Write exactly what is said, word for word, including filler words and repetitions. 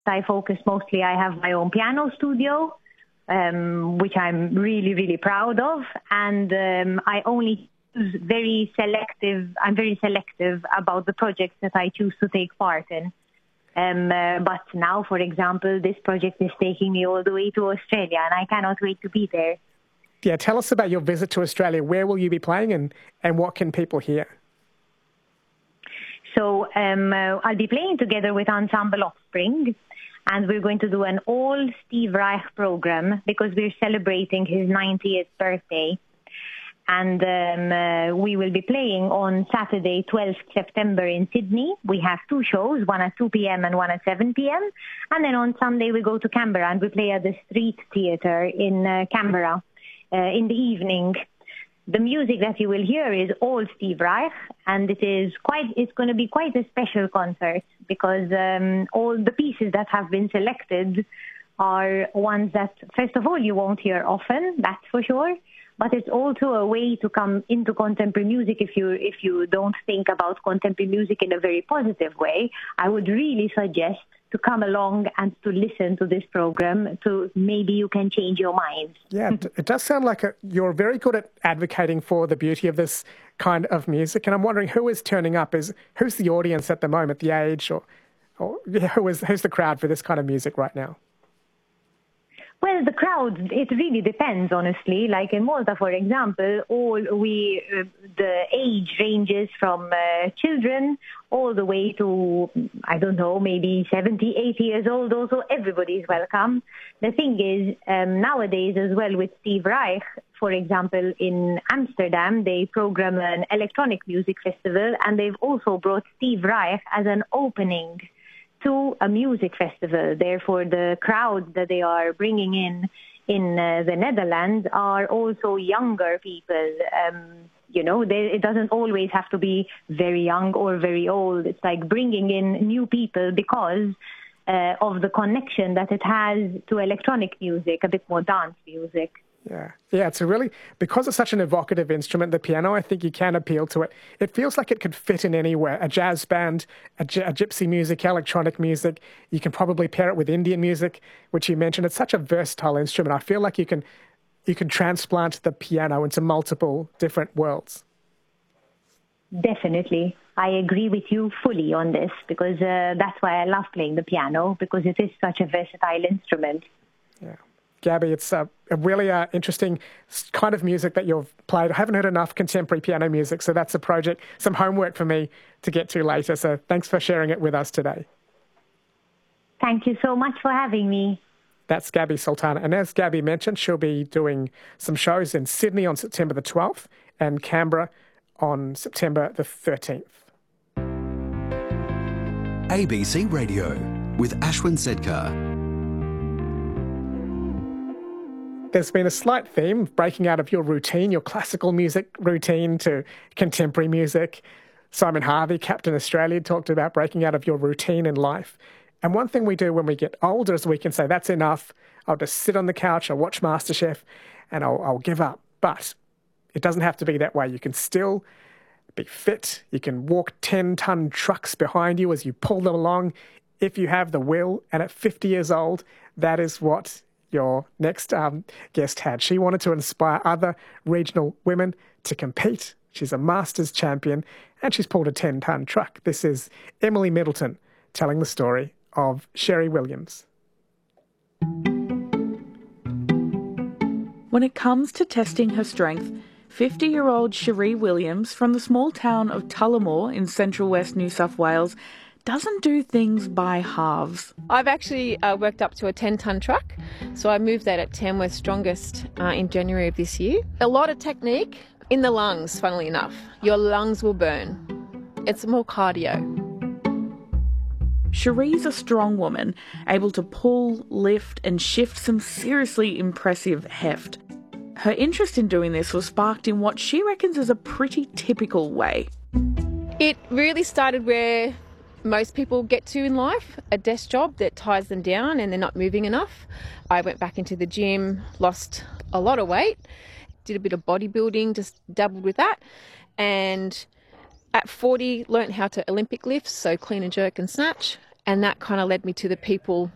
I focus mostly, I have my own piano studio, um, which I'm really, really proud of. And um, I only choose very selective, I'm very selective about the projects that I choose to take part in. Um, uh, but now, for example, this project is taking me all the way to Australia, and I cannot wait to be there. Yeah, tell us about your visit to Australia. Where will you be playing, and, and what can people hear? So um, uh, I'll be playing together with Ensemble Offspring, and we're going to do an all Steve Reich program because we're celebrating his ninetieth birthday. And um, uh, we will be playing on Saturday, twelfth September in Sydney. We have two shows, one at two p.m. and one at seven p.m. And then on Sunday we go to Canberra and we play at the Street Theatre in uh, Canberra uh, in the evening. The music that you will hear is all Steve Reich, and it is quite. It's going to be quite a special concert because um, all the pieces that have been selected are ones that, first of all, you won't hear often, that's for sure. But it's also a way to come into contemporary music if you if you don't think about contemporary music in a very positive way. I would really suggest to come along and to listen to this program, to maybe you can change your mind. Yeah, it does sound like a, you're very good at advocating for the beauty of this kind of music. And I'm wondering who is turning up? Is who's the audience at the moment, the age, or, or yeah, who is who's the crowd for this kind of music right now? Well, the crowd, it really depends, honestly. Like in Malta, for example, all we uh, the age ranges from uh, children all the way to, I don't know, maybe seventy, eighty years old. Also, everybody's welcome. The thing is, um, nowadays as well with Steve Reich, for example, in Amsterdam, they program an electronic music festival, and they've also brought Steve Reich as an opening to a music festival. Therefore, the crowd that they are bringing in in uh, the Netherlands are also younger people. Um, you know, they, it doesn't always have to be very young or very old. It's like bringing in new people because uh, of the connection that it has to electronic music, a bit more dance music. Yeah, yeah, it's a really, because it's such an evocative instrument, the piano, I think you can appeal to it. It feels like it could fit in anywhere. A jazz band, a, gy- a gypsy music, electronic music. You can probably pair it with Indian music, which you mentioned. It's such a versatile instrument. I feel like you can you can transplant the piano into multiple different worlds. Definitely. I agree with you fully on this because uh, that's why I love playing the piano, because it is such a versatile instrument. Yeah. Gabby, it's a, a really uh, interesting kind of music that you've played. I haven't heard enough contemporary piano music, so that's a project, some homework for me to get to later. So thanks for sharing it with us today. Thank you so much for having me. That's Gabby Sultana. And as Gabby mentioned, she'll be doing some shows in Sydney on September the twelfth and Canberra on September the thirteenth. A B C Radio with Ashwin Sedkar. There's been a slight theme, breaking out of your routine, your classical music routine to contemporary music. Simon Harvey, Captain Australia, talked about breaking out of your routine in life. And one thing we do when we get older is we can say, that's enough. I'll just sit on the couch, I'll watch MasterChef, and I'll, I'll give up. But it doesn't have to be that way. You can still be fit. You can walk ten-ton trucks behind you as you pull them along if you have the will. And at fifty years old, that is what your next um, guest had. She wanted to inspire other regional women to compete. She's a Masters champion, and she's pulled a ten-ton truck. This is Emily Middleton telling the story of Sherry Williams. When it comes to testing her strength, fifty-year-old Sherry Williams from the small town of Tullamore in central west New South Wales doesn't do things by halves. I've actually uh, worked up to a ten-tonne truck, so I moved that at Tamworth Strongest uh, in January of this year. A lot of technique in the lungs, funnily enough. Your lungs will burn. It's more cardio. Cherie's a strong woman, able to pull, lift and shift some seriously impressive heft. Her interest in doing this was sparked in what she reckons is a pretty typical way. It really started where most people get to in life, a desk job that ties them down and they're not moving enough. I went back into the gym, lost a lot of weight, did a bit of bodybuilding, just dabbled with that, and at forty learnt how to Olympic lift, so clean and jerk and snatch, and that kind of led me to the people